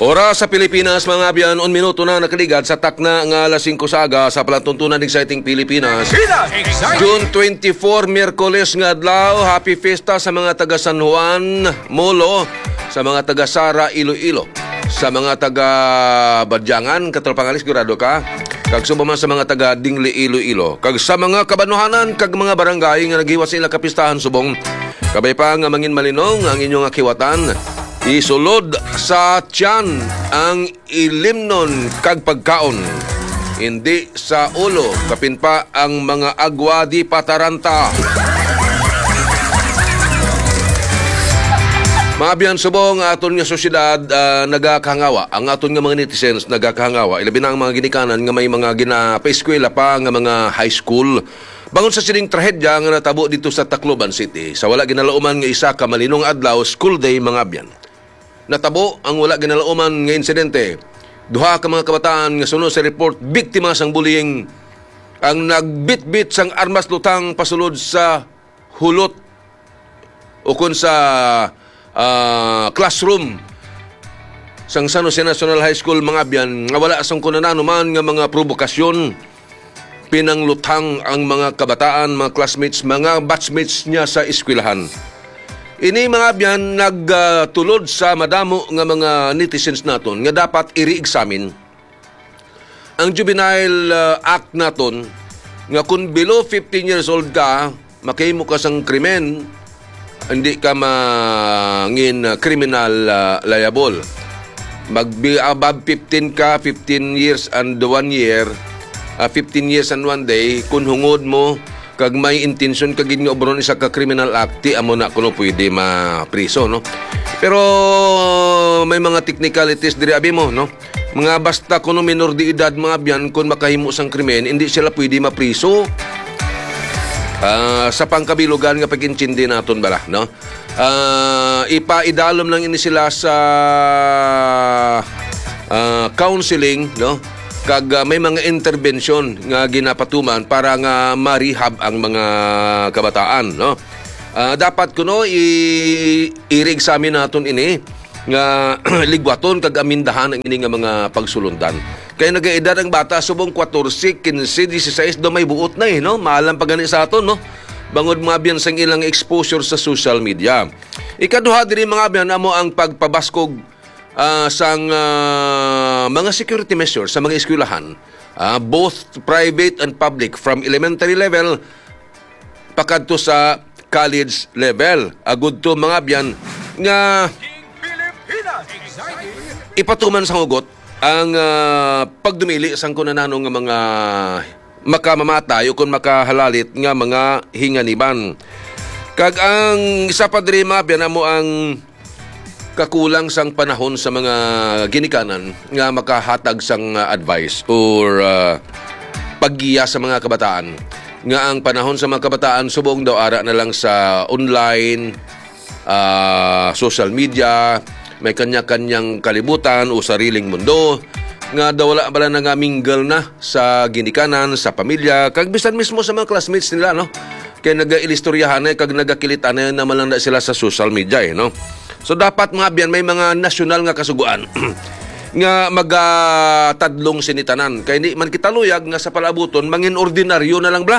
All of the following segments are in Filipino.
Oras sa Pilipinas, mga abyan, 1 minuto na nakaligad sa takna nga alas 5 saga sa Palatuntunan Exciting Pilipinas. June 24, Miyerkules nga adlaw. Happy Fiesta sa mga taga San Juan, Molo, sa mga taga Sara, Iloilo, sa mga taga Badyangan, Katalpangalis, sigurado ka. Kag subaman sa mga taga Dingli, Iloilo. Kag sa mga kabanuhanan, kag mga barangay nga naghiwas sila kapistahan subong. Kabay pa nga mangin malinong ang inyong akiwatan. Isulod sa tiyan ang ilimnon kag pagkaon. Hindi sa ulo, kapin pa ang mga agwa di pataranta. Mabiyan subong aton nga sosyedad nagakahangawa. Ang aton nga mga netizens nagakahangawa. Ilabi na ang mga ginikanan nga may mga gina-pa-eskwela pa nga mga high school. Bangon sa sining trahedya nga natabo dito sa Tacloban City. Sa wala ginalauman nga isa ka malinong adlaw, school day mga abyan. Natabo ang wala ginalauman nga insidente. Duha ka mga kabataan nga sunod sa report biktima sang bullying ang nagbitbit sang armas lutang pasulod sa hulot o kun sa classroom sang San Jose National High School mga abyan nga wala sang kunanan man nga mga provokasyon. Pinanglutang ang mga kabataan, mga classmates, mga batchmates niya sa eskwelahan. Ini mga abyan nagtulod sa madamo nga mga netizens naton nga dapat i-re-examine ang Juvenile Act naton nga kung below 15 years old ka, makahimo ka sang krimen, hindi ka mangin criminal liable. Above 15 ka, 15 years and 1 year, 15 years and 1 day, kung hungod mo kag may intensyon kag nga obron isa ka criminal act, ti amo na kuno pwede mapriso, no? Pero may mga technicalities diri abi mo, no? Mga basta kuno minor de edad mga abyan kung makahimo sang krimen, hindi sila pwede mapriso. Sa pangkabilugan nga pag-intindi naton bala, no? Ipaidalom lang ini sila sa counseling, no? Kag may mga intervention nga ginapatuman para nga ma-rehab ang mga kabataan, no? Dapat kuno i-re-examine naton ini nga ligwaton kag amindahan ang ini nga mga pagsulundan. Kaya nagaedad ang bata subong 14, 15, 16 do may buot na no? Maalam pa gani sa aton, no? Bangod mga abyan sang ilang exposure sa social media. Ikaduha diri mga abyan amo ang pagpabaskog sang mga security measures sa mga eskwelahan, both private and public, from elementary level pakadto sa college level. Agud to mga abyan nga ipatuman sa hugot ang pagdumili sang kunanano nga mga makamamatay o kung makahalalit nga mga hinganiban. Kag ang isa pa diri mga abyan amo ang kakulang sang panahon sa mga ginikanan nga makahatag sang advice or paggiya sa mga kabataan. Nga ang panahon sa mga kabataan subong daw ara na lang sa online, social media, may kanya-kanyang kalibutan o sariling mundo. Nga daw wala bala nga mingle na sa ginikanan, sa pamilya, kag bisan mismo sa mga classmates nila, no? Kaya nag-ilistoryahan kag nagakilitan na naman lang na sila sa social media, no? So dapat mga abyan may mga nasyonal nga kasuguan nga magatadlong sinitanan. Kaya hindi man kita luyag nga sa palabuton mangin ordinaryo na lang bla.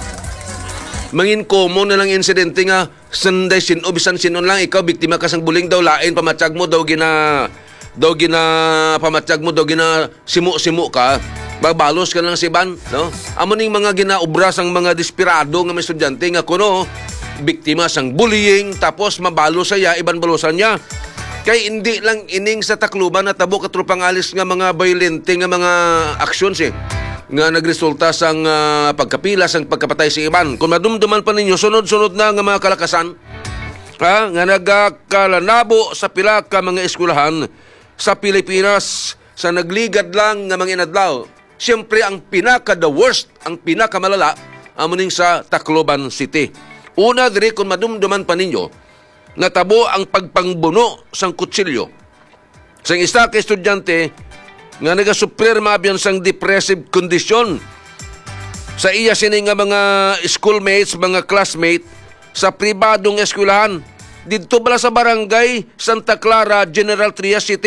Mangin common na lang insidente nga sanday sin o bisan sinon lang ikaw biktima ka sang buling daw lain pamatsyag mo daw gina pamatsyag mo daw gina simu ka. Babalos ka lang si ban, no? Amo ning mga ginaobra sang mga desperado nga may estudyante nga kuno biktima sang bullying tapos mabalo saya iban balosan niya. Kay hindi lang ining sa Tacloban na tabo katrupang alis nga mga violente nga mga actions nga nagresulta sang pagkapila sang pagkapatay sa iban. Kung madumduman pa ninyo sunod-sunod na nga mga kalakasan nga nagakalanabo sa pila ka mga eskwelahan sa Pilipinas sa nagligad lang nga mga inadlaw. Siyempre ang pinaka-the worst, ang pinakamalala amo ning sa Tacloban City. Una diri kung madumduman pa ninyo, natabo ang pagpangbuno sang kutsilyo. Sang isa ka estudyante nga nagasuplir mabyan sang depressive condition. Sa iya sini nga mga schoolmates, mga classmate sa pribadong eskwelahan. Dito bala sa barangay Santa Clara, General Trias City,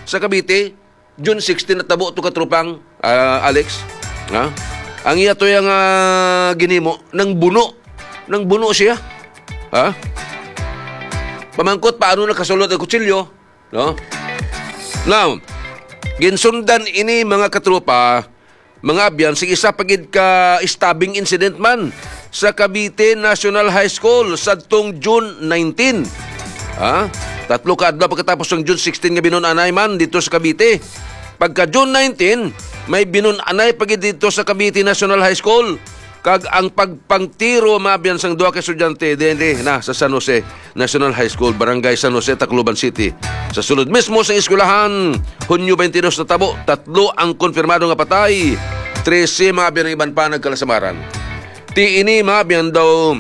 sa Cavite, June 16 na tabo to katrupang Alex. Ha? Ang iya to yung ginimo ng buno. Nang buno siya. Ha? Pamangkot paano nakasulod ang kutsilyo, no? Now, ginsundan ini mga katropa, mga abyan, sige isa pagid ka stabbing incident man sa Cavite National High School sadtong June 19. Ha? 3 ka adlaw pagkatapos ng June 16 nga binun-anay man dito sa Cavite. Pagka June 19, may binun-anay pagid dito sa Cavite National High School. Kag ang pagpangtiro mabyan sang duha ka estudyante dinhi na sa San Jose National High School, Barangay San Jose, Tacloban City. Sa sulod mismo sa eskwelahan, Hunyo 22 na tabo, 3 ang konfirmado nga patay, 13 mabyan ang iban pa nagkalasamaran. Ti ini mabyan daw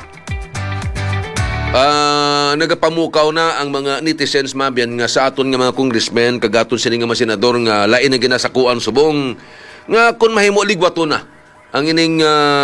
nagapamukaw na ang mga netizens mabyan nga sa aton nga mga congressmen kagaton sini nga mga senador nga lain ang ginasakuan subong nga kun mahimo ligwato na ang ining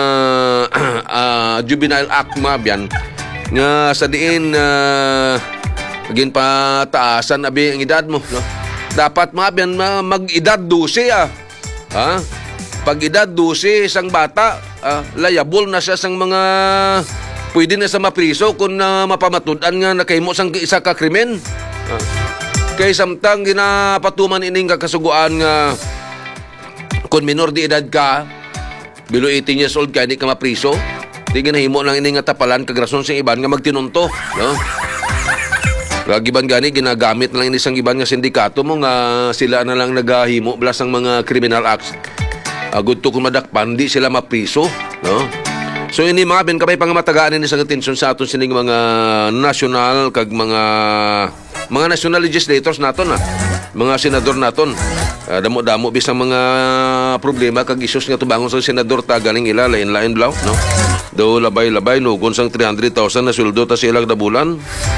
Juvenile Act mabyan nga sa diin agin pa taasan abi ang edad mo, no? Dapat mabyan mag-edad 12 ha? Pag edad 12 isang bata, liable na siya sang mga pwede na sa mapriso kung mapamatudan nga nakahimo sang isa ka krimen. Kay samtang ginapatuman ining kakasuguan nga kung minor di edad ka, below 18 years old ka, hindi ka mapriso. Hindi ginahimo lang ini nga tapalan kagrason sa iban nga magtinunto, no? Giban gani ginagamit na lang isang iban nga sindikato mo nga sila na lang nagahimo blas ang mga criminal acts. Good to kung madakpan, di sila mapriso, no? So ini mga ben kabay pangamatagaan ni isang atensyon sa aton sining mga national kag mga national legislators naton mga senador naton. Damo-damo bisang mga problema kag issues nga tubangon sa senador ta galing ila lain-lain blaw, no? Do labay-labay nugon sang 300,000 na sweldo ta silang dabulan.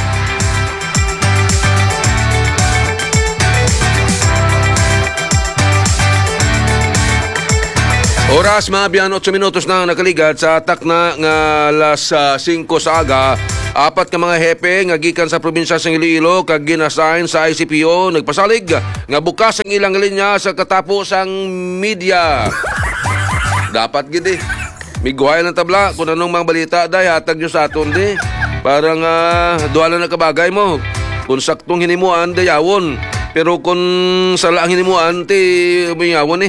Oras mga biyan 8 minutos na nakaligad sa atak na nga alas 5 sa aga. 4 ka mga hepe nga gikan sa probinsya sa Iloilo kag ginasign sa ICPO nagpasalig nga bukas ang ilang linya sa katapos ang media. Dapat gid miguhay ng tabla kung anong mga balita day hatag nyo sa aton di. Parang duhala na kabagay mo. Kung saktong hinimuan dayawon. Pero kung sala ang hinimuan ti mayawon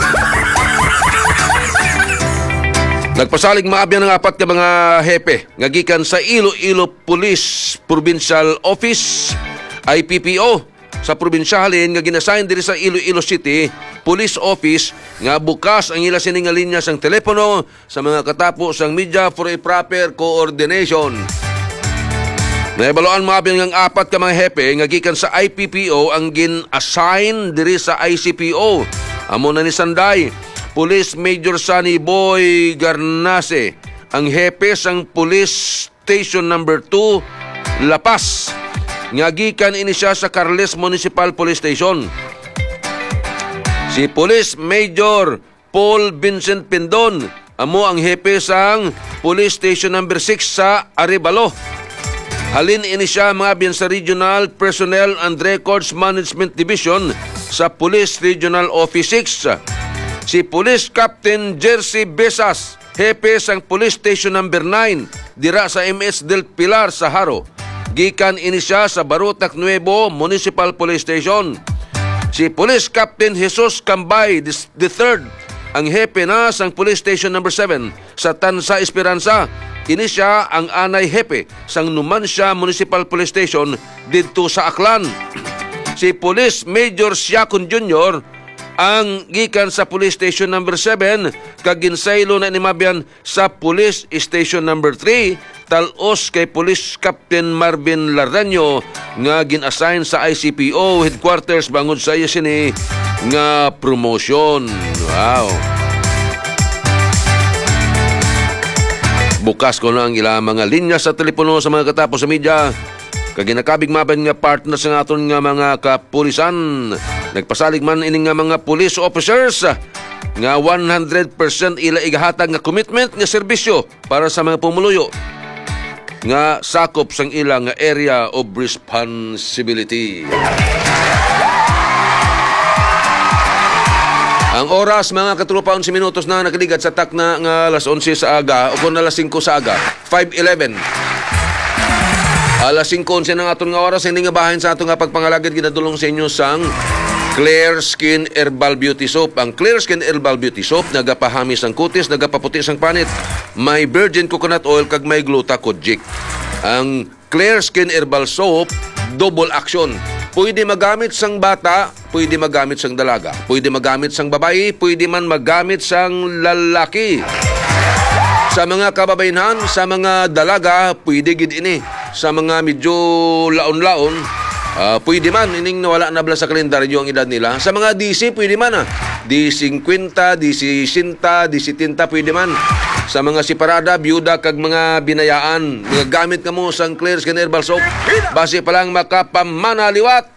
Nagpasalig maabyan ng 4 ka mga hepe nga gikan sa Iloilo Police Provincial Office IPPO sa probinsyahalin nga ginasign diri sa Iloilo City Police Office nga bukas ang ila sining nga linya sang telepono sa mga katapos ang media for a proper coordination. Naibaloan maabyan ng 4 ka mga hepe nga gikan sa IPPO ang gin-assign diri sa ICPO. Amo na ni Sanday Police Major Sunny Boy Garnase, ang hepe sang Police Station Number 2, La Paz. Nga gikan ini siya sa Carles Municipal Police Station. Si Police Major Paul Vincent Pindon, amo ang hepe sang Police Station Number 6 sa Arevalo. Halin ini siya mga biyan sa Regional Personnel and Records Management Division sa Police Regional Office 6. Si Police Captain Jersey Besas, hepe sang Police Station Number 9, dira sa MS del Pilar sa Haro. Gikan ini siya sa Barutak Nuevo Municipal Police Station. Si Police Captain Jesus Cambay III, ang hepe na sang Police Station Number 7 sa Tansa Esperanza. Ini siya ang anay hepe sang Numancia Municipal Police Station dito sa Aklan. Si Police Major Siakon Jr., ang gikan sa Police Station Number 7 kag ginsaylo na ni mabyan sa Police Station Number 3 talos kay Police Captain Marvin Lardaño nga gin-assign sa ICPO headquarters bangod sa iya sini nga promotion. Wow. Bukas ko na ang ilang mga linya sa telepono sa mga katapos sa media. Kaginakabig maban nga partners ng aton nga mga kapulisan. Nagpasalig man ining nga mga police officers nga 100% ila igahatag nga commitment nga serbisyo para sa mga pumuluyo nga sakop sang ilang area of responsibility. Ang oras mga katrupa 11 minutos na nakaligat sa tak na nga alas 11 sa aga o kung alas 5 sa aga 5:11. Alas 5:11 ng aton nga oras hindi nga bahin sa aton nga pagpangalagad ginadulong sa inyo sang Clear Skin Herbal Beauty Soap. Ang Clear Skin Herbal Beauty Soap nagapahamis ang kutis, nagapaputi sang panit. May virgin coconut oil kag may gluta-kojic. Ang Clear Skin Herbal Soap double action. Pwede magamit sang bata, pwede magamit sang dalaga, pwede magamit sang babae, pwede man magamit sang lalaki. Sa mga kababayan, sa mga dalaga, pwede gid ini. Sa mga medyo laon-laon, pwede man, ining nawala na bala sa kalendaryo ang edad nila. Sa mga DC, pwede man D50, D60, D70, pwede man. Sa mga siparada, byuda, kag mga binayaan, mga gamit ka mo sang Clear Skin Herbal Soap. Base pa lang makapamana liwat.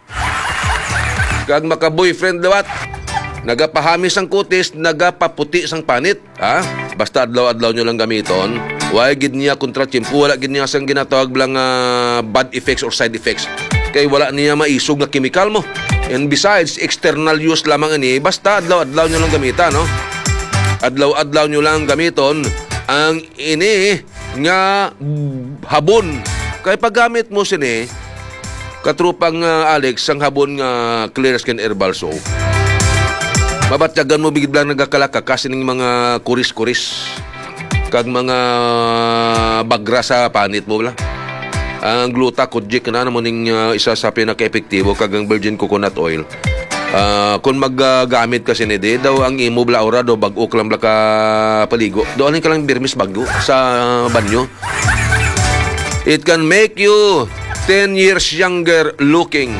Kag maka-boyfriend liwat. Nagapahamis ang kutis, nagapaputi sang panit. Basta adlaw-adlaw nyo lang gamiton. Why gid niya kontra tiyempo, wala gid niya sang ginatawag lang bad effects or side effects. Kay wala niya maisog na chemical mo. And besides, external use lamang ini, basta adlaw-adlaw nyo lang gamitan, no? Adlaw-adlaw nyo lang gamiton ang ini nga habon. Kay paggamit mo sini, katrupang Alex, ang habon nga Clear Skin Herbal Soap, mabatyagan mo bigid lang nagakalaka kasi ng mga kuris-kuris kag mga bagra sa panit mo lang. Ang gluta-kojic na naman yung isa sa pinaka-epektibo kag ang virgin coconut oil. Kung maggamit kasi ni daw ang imo bla ora do bag-o lang bla ka paligo. Doon ka lang birmis bago sa banyo. It can make you 10 years younger looking.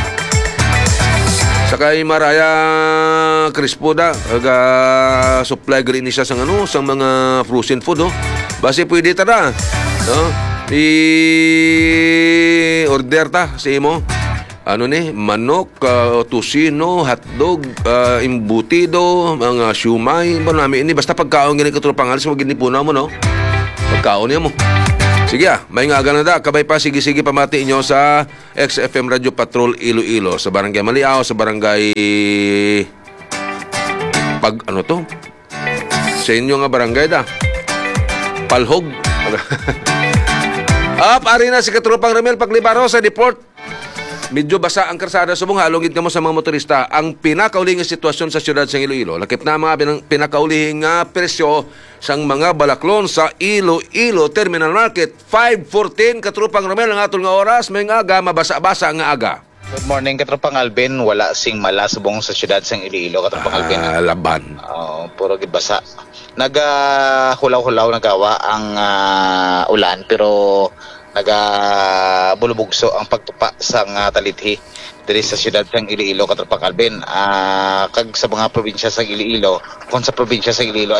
Sakay Maraya Crispo da supply green siya sa sang mga frozen food base pwede ta da order ta sa imo manok, tusino, hotdog, imbutido, mga siumay, marami ini basta pagkaon gani katulad pangalis mo ginipuna mo pagkaon niya mo. Sige may nga na da kabay pa sige pamati inyo sa XFM Radio Patrol Iloilo sa barangay Maliao, sa barangay sa inyo nga barangay da Palhog. Ari na si Katulapang Ramel paglibaro sa deport. Medyo basa ang karsada subong halongid kamo sa mga motorista. Ang pinakaulihing sitwasyon sa siyudad sa Iloilo, lakip na mga pinakaulihing presyo sang mga balaklon sa Iloilo Terminal Market. 5:14 Katulapang Ramel ang atol nga oras, may aga mabasa-basa nga aga. Good morning Katulapang Alvin, wala sing mala subong sa siyudad sa Iloilo Katulapang Alvin. Laban. Puro gid basa. Hulaw-hulaw nagawa ang ulan pero bulubugso ang pagtupa sa talithi diri sa siyudad sang Iloilo Katulapang Alvin. Kag sa mga probinsya sa Iloilo, kung sa probinsya sa Iloilo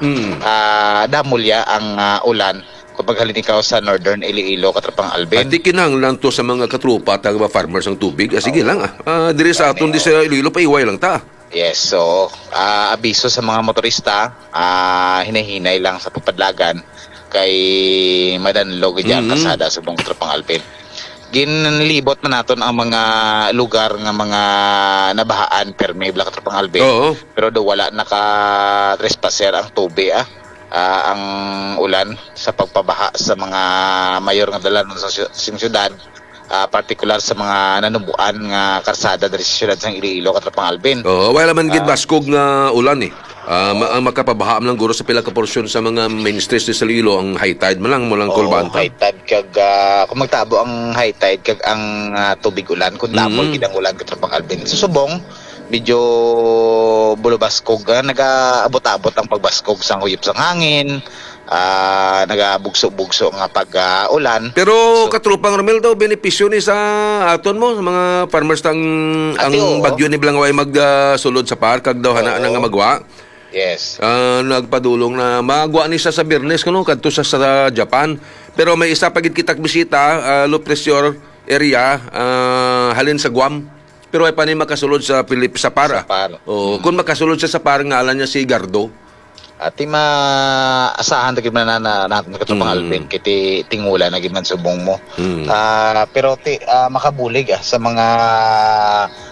damulya ang ulan kung paghalin ikaw sa Northern Iloilo Katulapang Alvin. At kinahanglan to sa mga katrupa tag mga farmers ang tubig. Sige lang diri sa aton di sa Iloilo pa iway lang ta. Yes, so abiso sa mga motorista, hinahinay lang sa papadlagan kay madanlog diyan kasada sa buong Katulapang Alvin. Ginlibot na naton ang mga lugar nga mga nabahaan perme bla Katulapang Alvin. Pero do wala naka-trespasser ang tubig ang ulan sa pagpabaha sa mga mayor nga dalan sa siyudad. Particular sa mga nanubuan nga karsada diri sa siyudad sang Iloilo Katulapang Alvin. Wala man gid baskog nga ulan ang makapabaha lang guro sa pila ka porsyon sa mga main streets sa Iloilo ang high tide man lang mo lang kulbanta. High tide kag kung magtabo ang high tide kag ang tubig ulan kun damol gid ang ulan Katulapang Alvin. Sa subong medyo bulubaskog nagaabot-abot ang pagbaskog sang huyop sang hangin. Nagabugso-bugso nga pag-ulan. Pero Katulapang Ramel daw benepisyo ni sa aton mo sa mga farmers ang bagyo ni Blangway magsulod sa park kag daw hana nga magwa. Yes. Nagpadulong na magwa ni sa Birnes kuno kadto sa Japan. Pero may isa pagid kitak bisita low pressure area halin sa Guam. Pero ay pa ni makasulod sa sa Para. Kung makasulod siya sa Para nga alan niya si Gardo. At maasahan na gid man natin Katulapang Alvin kiti tingula na gid man subong mo. Pero makabulig sa mga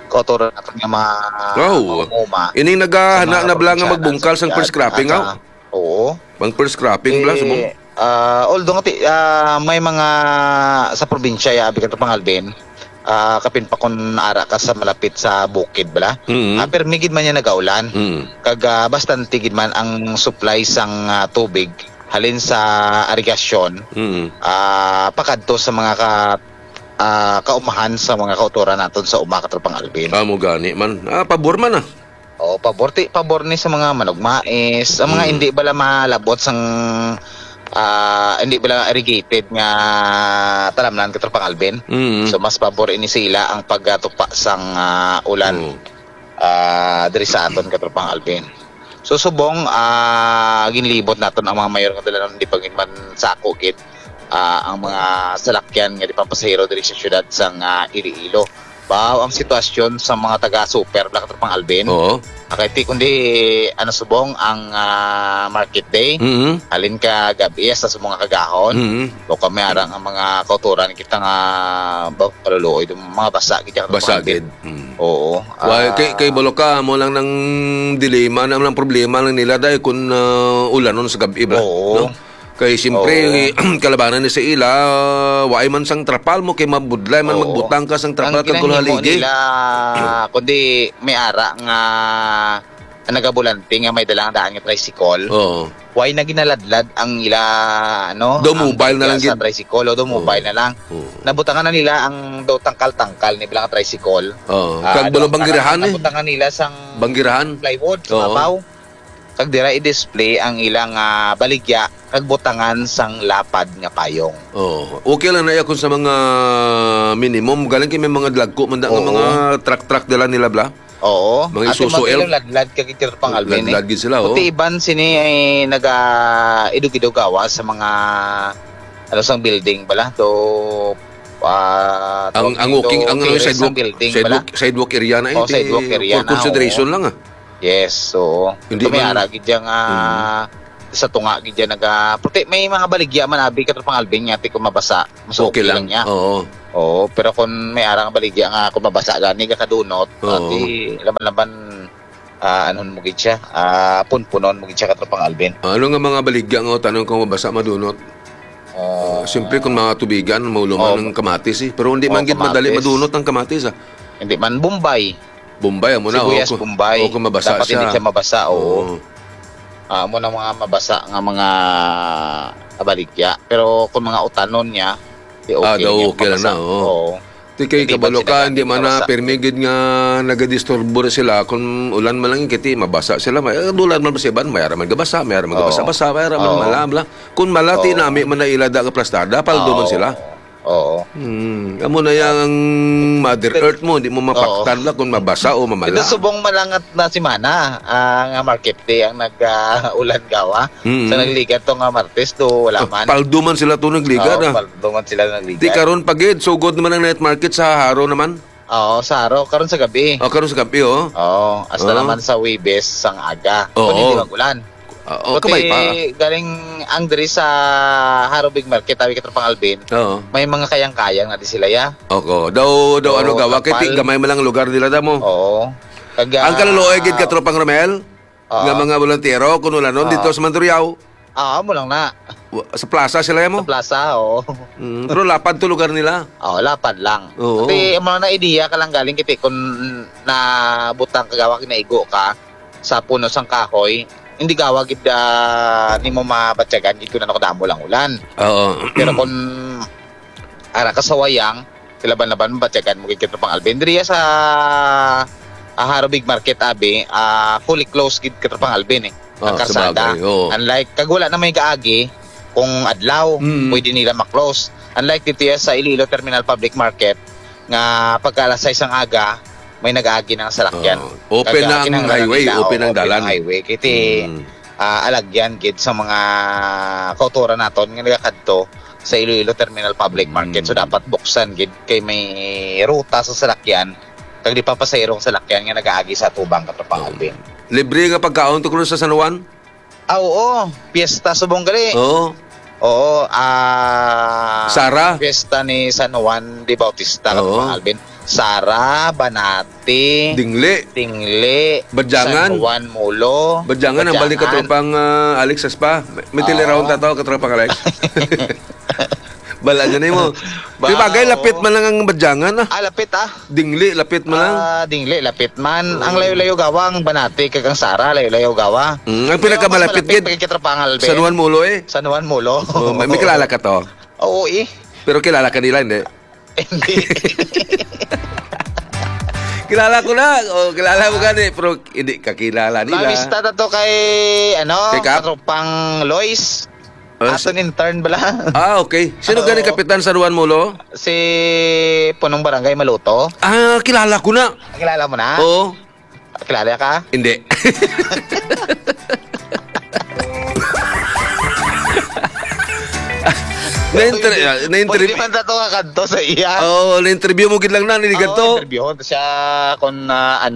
kauturan natin nga mga Wow. uma. Ining naghahana na bala nga probinsya magbungkal sang first cropping aw. Oo. Bang first cropping bala subong. Although may mga sa probinsya ya abi kadto Alvin. Kapin pa kun ara ka sa malapit sa bukid bala. Pero migid man niya nagaulan. Kag bastante gid man ang supply sang tubig halin sa irigasyon. Pakadto sa mga kaumahan sa mga kauturan naton sa uma katropang Alvin. Amo gani man. Pabor man ah. O pabor ni sa mga manugmais, ang mga hindi bala malabot sang hindi bala irrigated nga talamnan katropang Alvin. So mas pabor ini sila ang pagtupa sang ulan diri sa aton katropang Alvin. So subong ginlibot naton ang mga mayor nga dala hindi pagin man sako gid ang mga salakyan nga di papasahero diri sa syudad sang Iloilo. Bao ang sitwasyon sa mga taga-super bala katropang Alvin. Oo. Kaya kundi subong ang market day. Halin ka gabi sa mga kagahon. O kami arang ang mga kauturan kita nga kaluluoy mga basa gid Basa gid. Oo. Kay Boloka mo lang ng dilema ng problema lang nila dahil kung ulanon sa gabi ba. Oo. No? Kay siyempre kalabanan ni sa ila waay man sang trapal mo kay mabudlay man magbutang ka sang trapal kag kulhaligi. Nila kundi may ara nga nagabulante nga may dalang daan nga tricycle. Oo. Why na ginaladlad ang ila Do mobile na lang sa tricycle o do mobile na lang. Nabutangan na nila ang do tangkal-tangkal ni bilang tricycle. Oo. Kag bulo banggirahan nabutangan nila sang banggirahan plywood sa mabaw. Kag dira i-display ang ilang baligya kag butangan sang lapad nga payong. Okay lang na kung sa mga minimum galing kay may mga dlagko man nga mga truck dala nila bla. Oo. Mga isusuel. Ladlad kag itirpang Alvin. Ladlad gid sila Kuti iban sini ay idug-idug gawas sa mga sang building bala to ang walking ang sidewalk area na sidewalk area for consideration lang Yes, so hindi may ara gid sa tunga gid puti may mga baligya man abi katropang Alvin nga ti kung mabasa mas okay lang niya. Oo, pero kung may ara nga baligya nga kung mabasa gani ka kadunot, ti laman-laman anon mo gid siya, punpunon mo gid siya katropang Alvin. Ano nga mga baligya nga tanong kung mabasa madunot? Siyempre kung mga tubigan mauluman ng kamatis pero hindi man gid madali madunot ang kamatis Hindi man Bombay mo na sibuyas Bombay. Kung mabasa dapat siya. Hindi siya mabasa mo na mga mabasa nga mga baligya. Pero kung mga utanon niya okay lang na. Ti kay kabalo ka hindi man na permigid nga nagadisturbo sila kung ulan man lang kiti mabasa sila dulan man sa iban mayara man gabasa mayara man gabasa mayara man malabla kung malati nami man na ilada ka plastada paldo man sila. Amo na yang Mother Earth mo hindi mo mapaktan la kung mabasa o mamala. Ito subong malangat na si Mana ang market day ang nag-ulan gawa. Sa nagligat to nga Martes do wala man. Paldo man sila to nagligat paldo man sila nagligat. Di karon pagid sugod naman ang night market sa Haro naman. Sa Haro karon sa gabi. Karon sa gabi hasta naman sa Webes sang aga. Kung hindi magulan. Kamay pa. Galing ang diri sa Haro Big Market tawi katropang Alvin. May mga kayang-kayang na di sila ya. Daw ano gawa kay gamay man lang lugar nila damo. Ang kaluluoy gid katropang Romel. Nga mga volunteero kuno lanon dito sa Mandurriao. Mo lang na. Sa plaza sila mo? Sa plaza, pero lapad to lugar nila. Lapad lang. Kasi mga na idea ka lang galing kiti kung nabutang kagawa kinaigo ka sa puno sang kahoy. Hindi gawa gid ni mo mabatyagan gid kun ano kadamo lang ulan. Pero kung ara ka sa wayang laban-laban batyagan mo gid katropang Alvin diriya sa Haro Big Market abi fully closed gid katropang Alvin ang karsada. Unlike kag wala na may gaagi kung adlaw pwede nila ma-close. Unlike dito sa Iloilo Terminal Public Market nga pagka alas 6 ang aga may nag-aagi ng salakyan. Open na ang highway, open ang dalan. Highway. Kiti alagyan gid sa mga kauturan naton nga nagakadto sa Iloilo Terminal Public Market. So dapat buksan gid kay may ruta sa salakyan kag di papasayro sa salakyan nga nag-aagi sa tubang katropang Alvin. Libre nga pagkaon to sa San Juan? Oo, piyesta subong gali. Sara? Piyesta ni San Juan de Bautista katropang Alvin. Sara, Banati, Dingli. Tingli, Badyangan. San Juan Molo. Badyangan ang balik katropang Alex sa spa. May tilirahon tataw katropang Alex. Bala dyan mo. Di bagay, lapit man lang ang Badyangan. Lapit Dingli, lapit man lang. Dingli, lapit man. Ang layo-layo gawa, ang Banati, kagang Sara, layo-layo gawa. Ang pinakamalapit gid. Pagkitropang Alben. San Juan Mulo San Juan Molo. May kilala ka to. Oo Pero kilala ka nila, hindi? Hindi. Kilala ko na. Kilala mo gani. Pero hindi kakilala nila. Namista na to kay, Kay Kap? katropang Lois. Ah, Aton intern bala. Okay. Sino gani kapitan sa Juan Mulo? Si punong barangay Maluto. Kilala ko na. Kilala mo na? Oo. Kilala ka? Hindi. Pwede man na to kanto sa iya. na-interview mo gid lang na niligan to. Interview siya kung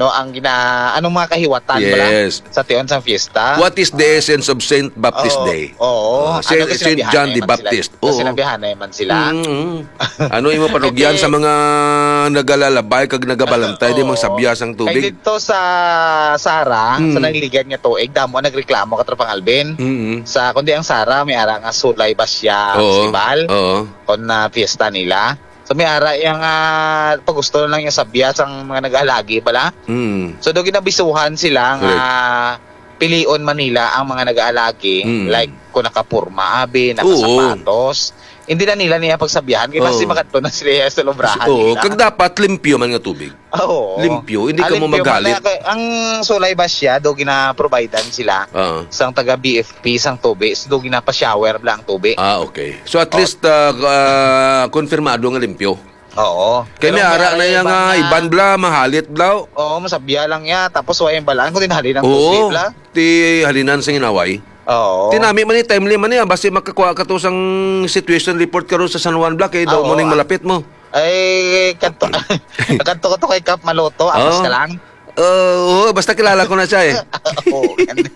anong mga kahiwatan Yes. sa tiyon sa fiesta. What is the essence of Saint Baptist Day? Saint John the Baptist. Oo. Sinabihan man sila. Ano imo panugyan sa mga nagalalabay kag nagabalantay di mga sabyas ang Kay tubig? dito sa Sara, sa nagligan nga tuig, damo nagreklamo katropang Alvin. Sa kundi ang Sara, may ara nga Sulay Basya Festival. Oo. Kung na fiesta nila. So may ara yung pagusto lang yung sabyas ang mga nag-alagi bala. So do ginabisuhan sila nga pilion Manila ang mga nag-aalagi like kung nakapurma abi, nakasapatos. Hindi na nila niya pagsabihan kaya basta makadto na sila sa lubrahan Oo, nila. kag dapat limpyo man nga tubig. Oo. Limpyo, hindi ka mo Limpyo magalit. man na- ang Sulay Basya do gina-providean sila. Sang taga BFP sang tubig, do ginapa-shower lang tubig. Okay. So at least konfirmado nga limpyo. Oo. Kaya may ara na yung iban bla, mahalit bla. Oo, masabya lang ya. Tapos wayang balaan kung tinahali ng Oo. tubig bla. Ti halinan sa inaway. Oo. Tinami man ni timely man niya basta makakuha ka to sang situation report karon sa San Juan Black daw mo ning malapit mo. Ay, kanto ko to kay Kap Maluto. Apas ka lang. Oo, basta kilala ko na siya eh. Oo.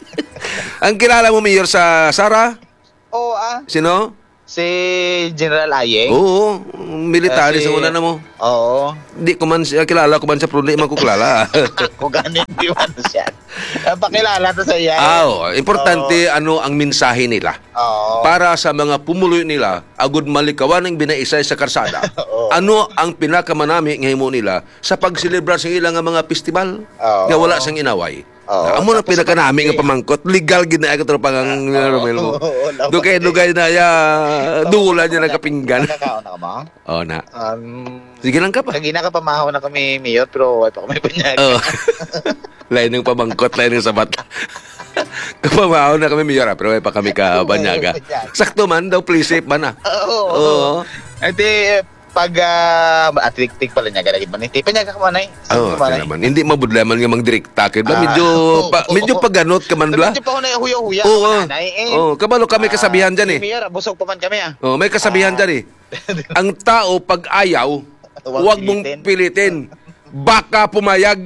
Ang kilala mo mayor sa Sara? Oo, Sino? si General Ayeng. Oo, military sa una na mo. Oo. Di ko man siya kilala ko man siya pero di man ko kilala. Kung ganin di man siya. Pakilala to sa iya. Importante ano ang mensahe nila. Oo. Para sa mga pumuloy nila, agud malikawan ang binaisay sa karsada. Ano ang pinakamanami nga himo nila sa pagselebrar sa ilang nga mga festival nga wala sang inaway. Amo na pinakanami nga pamangkot, legal gid na ako pangang Romel mo. Dugay na ya dula niya nagkapinggan. Nakakaon na ka ba? Oo na. Sige lang ka pa. Kagina ka pamahaw na kami miyot pero wala pa kami panyag. Lain ng pamangkot, lain ng sabat. Kapamahaw na kami miyora pero may pa kami kabanyaga. Sakto man daw, please safe man Oo. Ate pag atik-tik pala niya galagid man iti panyaga ka manay. Naman. Hindi mabudlaman nga magdirekta kay bla medyo paganot ka man bla. Medyo pa ko na huyo-huya. Kabalo kami kasabihan diyan eh. Miyora busog pa man kami may kasabihan diyan eh. Ang tao pag ayaw, huwag mong pilitin. Baka pumayag.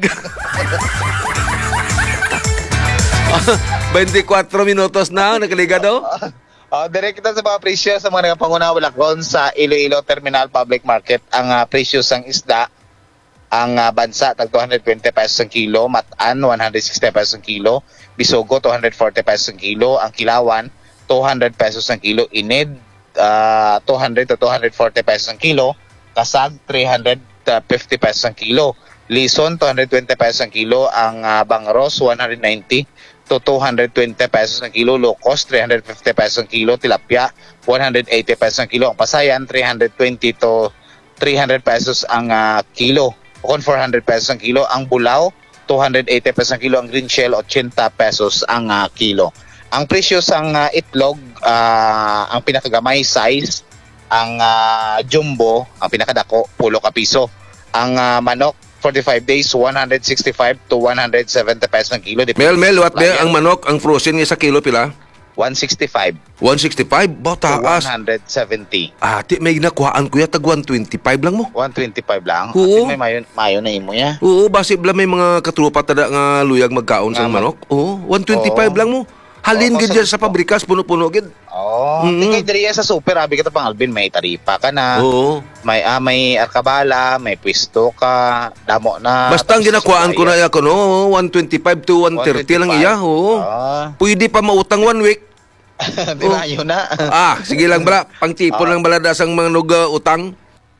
24 minutos na nakaligado. Direkta sa mga presyo sa mga nagpanguna walakon sa Iloilo Terminal Public Market. Ang presyo sang isda, ang bansa tag 220 pesos ang kilo, matan 160 pesos ang kilo, bisogo 240 pesos ang kilo, ang kilawan 200 pesos ang kilo, inid 200 to 240 pesos ang kilo, kasag 350 pesos ang kilo, lison 220 pesos ang kilo, ang bangros 190 to 220 pesos ang kilo, locos 350 pesos ang kilo, tilapia 180 pesos ang kilo, ang pasayan 320 to 300 pesos ang kilo, o 400 pesos ang kilo, ang bulaw 280 pesos ang kilo, ang green shell 80 pesos ang kilo. Ang presyo sang itlog, ang pinakagamay size, ang jumbo, ang pinakadako 10 ka piso. Ang manok 45 days, 165 to 170 pesos ang kilo. Mel, what ba ang manok, ang frozen nga sa kilo pila? 165. 165? Ba, taas. 170. May nakuhaan ko ya, tag 125 lang mo. 125 lang? Oo. May mayo na imo ya? Oo, basi bla may mga katrupa tada nga luyag magkaon sa manok. Oo, 125 lang mo. Halin gid sa pabrikas, puno-puno gid. Tingay diri sa super, abi ka pang Alvin, may taripa ka na. Oo. May arkabala, may pwesto ka, damo na. Basta ang ginakuhaan ko na ako, no, 125 to 130 lang iya. Oo. Pwede pa mautang 1 week. Di ba, yun na. Sige lang bala. Pangtipon lang bala dasang mga utang.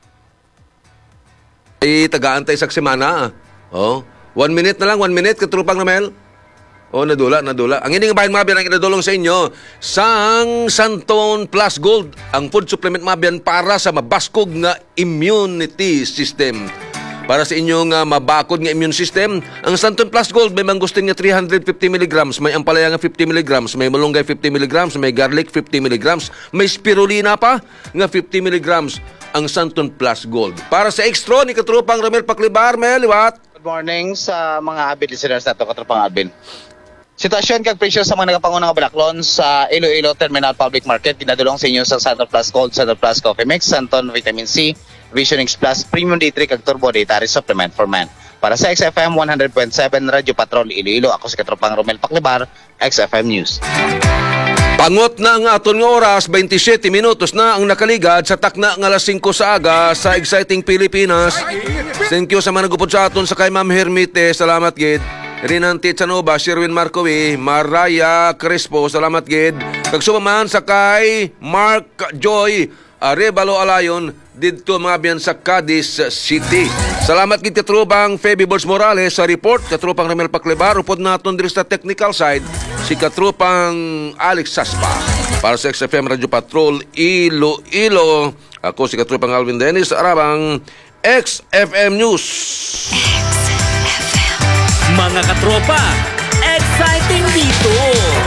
Tagaan tayo sa semana. 1 minute na lang, 1 minute, katrupang Ramel. Nadula. Ang ining bahin mabiyan ang inadulong sa inyo sang Santon Plus Gold, ang food supplement mabiyan para sa mabaskog nga immunity system. Para sa inyong mabakod nga immune system, ang Santon Plus Gold may mangustin nga 350 mg, may ampalaya nga 50 mg, may malunggay 50 mg, may garlic 50 mg, may spirulina pa nga 50 mg ang Santon Plus Gold. Para sa extra ni katrupang Ramel Paklibar, may liwat. Good morning sa mga avid listeners nato, katrupang Alvin. Sitwasyon kag presyo sa mga nagapangunang balaklon sa Iloilo Terminal Public Market ginadulong sa inyo sa Santon Plus Gold, Santon Plus Coffee Mix, Santon Vitamin C, Vision X Plus, Premium D3 kag Turbo Dietary Supplement for Men. Para sa XFM 100.7 Radio Patrol Iloilo, ako si Katropang Romel Paklibar, XFM News. Pangot na ang aton nga oras, 27 minutos na ang nakaligad sa takna nga alas 5 sa aga sa Exciting Pilipinas. Thank you sa mga nagupod sa aton sa kay Ma'am Hermite, salamat gid. Rinanti Chanova, Sherwin Marcowi, Maraya Crespo, salamat gid. Kagsumaman sa kay Mark Joy, Arevalo Alayon, dito mga biyan sa Cadiz City. Salamat gid katrubang Feby Bols Morales sa report, katrupang Ramel Paklebar, upod naton diri sa technical side, si katrupang Alex Saspa. Para sa XFM Radio Patrol Iloilo, ako si katrupang Alvin Dennis, arabang XFM News. Mga katropa, exciting dito!